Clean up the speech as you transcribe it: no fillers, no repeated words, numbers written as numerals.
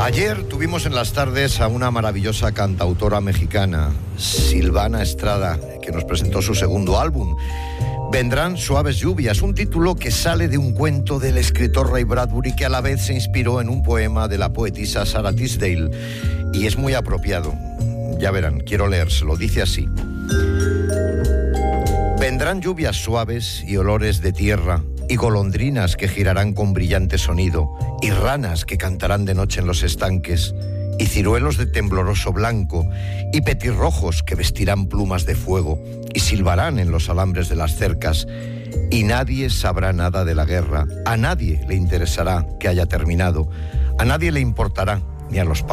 Ayer tuvimos en las tardes a una maravillosa cantautora mexicana, Silvana Estrada, que nos presentó su segundo álbum. Vendrán suaves lluvias, un título que sale de un cuento del escritor Ray Bradbury, que a la vez se inspiró en un poema de la poetisa Sarah Tisdale, y es muy apropiado. Ya verán, quiero leérselo, dice así: vendrán lluvias suaves y olores de tierra, y golondrinas que girarán con brillante sonido, y ranas que cantarán de noche en los estanques, y ciruelos de tembloroso blanco, y petirrojos que vestirán plumas de fuego, y silbarán en los alambres de las cercas, y nadie sabrá nada de la guerra. A nadie le interesará que haya terminado, a nadie le importará, ni a los